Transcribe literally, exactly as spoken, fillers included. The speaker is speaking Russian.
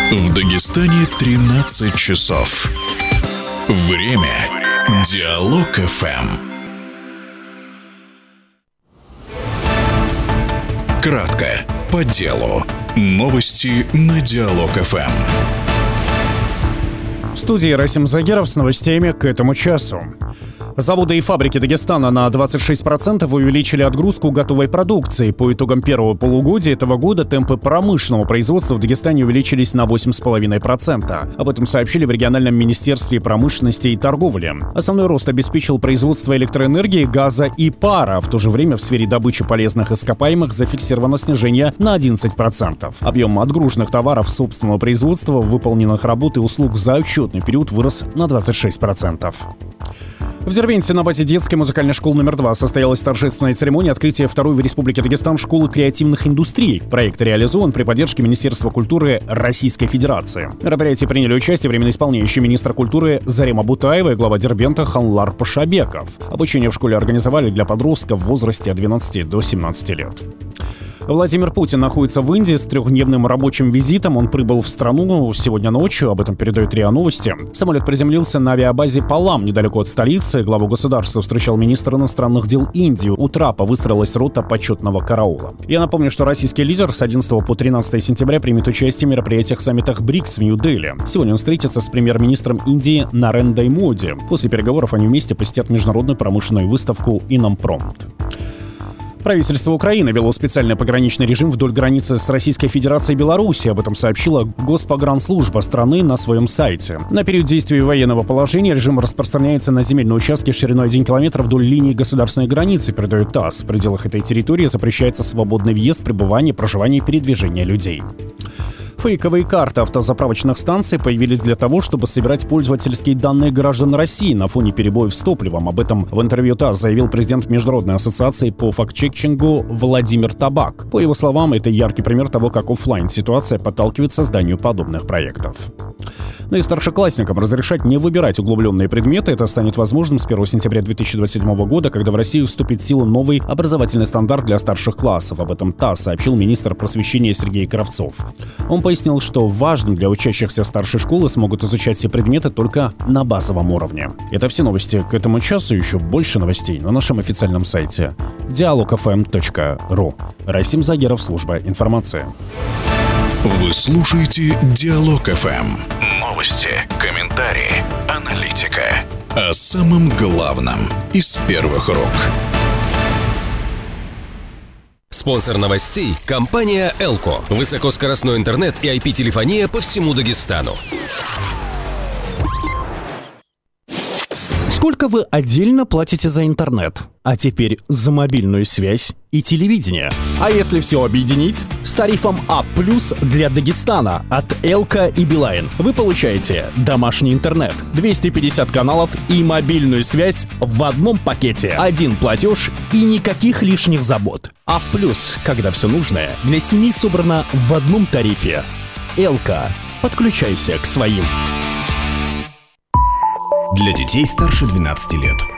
В Дагестане тринадцать часов. Время Диалог эф эм. Кратко, по делу. Новости на Диалог эф эм. В студии Расим Загеров с новостями к этому часу. Заводы и фабрики Дагестана на двадцать шесть процентов увеличили отгрузку готовой продукции. По итогам первого полугодия этого года темпы промышленного производства в Дагестане увеличились на восемь целых пять десятых процента. Об этом сообщили в региональном министерстве промышленности и торговли. Основной рост обеспечил производство электроэнергии, газа и пара. В то же время в сфере добычи полезных ископаемых зафиксировано снижение на одиннадцать процентов. Объем отгруженных товаров собственного производства, выполненных работ и услуг за отчетный период вырос на двадцать шесть процентов. В Дербенте на базе детской музыкальной школы номер два состоялась торжественная церемония открытия второй в Республике Дагестан школы креативных индустрий. Проект реализован при поддержке Министерства культуры Российской Федерации. В мероприятии приняли участие временно исполняющий министр культуры Зарема Бутаева и глава Дербента Ханлар Пашабеков. Обучение в школе организовали для подростков в возрасте от двенадцати до семнадцати лет. Владимир Путин находится в Индии с трехдневным рабочим визитом. Он прибыл в страну сегодня ночью, об этом передает РИА Новости. Самолет приземлился на авиабазе Палам, недалеко от столицы. Главу государства встречал министр иностранных дел Индии. У трапа выстроилась рота почетного караула. Я напомню, что российский лидер с одиннадцатого по тринадцатое сентября примет участие в мероприятиях саммитах БРИКС в Нью-Дели. Сегодня он встретится с премьер-министром Индии Нарендрой Моди. После переговоров они вместе посетят международную промышленную выставку «Иннопромт». Правительство Украины ввело специальный пограничный режим вдоль границы с Российской Федерацией и Белоруссией. Об этом сообщила Госпогранслужба страны на своем сайте. На период действия военного положения режим распространяется на земельные участки шириной один километр вдоль линии государственной границы, передает ТАСС. В пределах этой территории запрещается свободный въезд, пребывание, проживание и передвижение людей. Фейковые карты автозаправочных станций появились для того, чтобы собирать пользовательские данные граждан России на фоне перебоев с топливом. Об этом в интервью ТАСС заявил президент Международной ассоциации по фактчекингу Владимир Табак. По его словам, это яркий пример того, как офлайн-ситуация подталкивает к созданию подобных проектов. Ну и старшеклассникам разрешать не выбирать углубленные предметы. Это станет возможным с первого сентября две тысячи двадцать седьмого года, когда в Россию вступит в силу новый образовательный стандарт для старших классов. Об этом ТАСС сообщил министр просвещения Сергей Кравцов. Он пояснил, что важным для учащихся старшей школы смогут изучать все предметы только на базовом уровне. Это все новости к этому часу. Еще больше новостей на нашем официальном сайте диалог эф эм точка ру. Расим Загеров, служба информации. Вы слушаете Диалог эф эм. Новости, комментарии, аналитика. О самом главном из первых рук. Спонсор новостей – компания «Элко». Высокоскоростной интернет и ай пи-телефония по всему Дагестану. Сколько вы отдельно платите за интернет? А теперь за мобильную связь и телевидение. А если все объединить? С тарифом А плюс для Дагестана от Элко и Билайн вы получаете домашний интернет, двести пятьдесят каналов и мобильную связь в одном пакете. Один платеж и никаких лишних забот. А плюс, когда все нужное для семьи собрано в одном тарифе. Элко. Подключайся к своим. Для детей старше двенадцати лет.